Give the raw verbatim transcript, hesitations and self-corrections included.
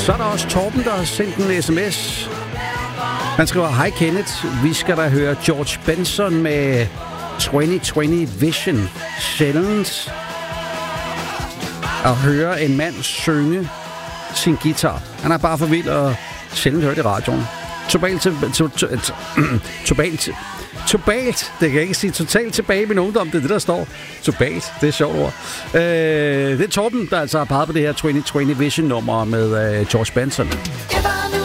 Så er der også Torben, der har sendt en sms. Han skriver, hej Kenneth, vi skal da høre George Benson med tyve tyve Vision. Sjældent at høre en mand synge sin guitar. Han er bare for vild og sjældent hørt i radioen. Totalt til... Totalt... Totalt, det kan jeg ikke sige totalt tilbage i min ungdom, det er det, der står. Totalt, det er sjovt ord. Øh, det er Torben, der altså har peget på det her tyve tyve Vision-nummer med øh, George Benson.